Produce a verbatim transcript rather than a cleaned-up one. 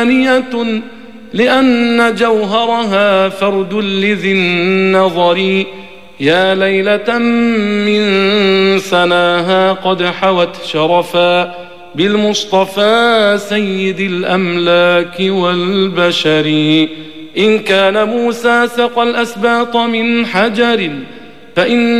لأن جوهرها فرد لذي النظر. يا ليلة من سناها قد حوت شرفا بالمصطفى سيد الأملاك والبشر. إن كان موسى سقى الأسباط من حجر فإن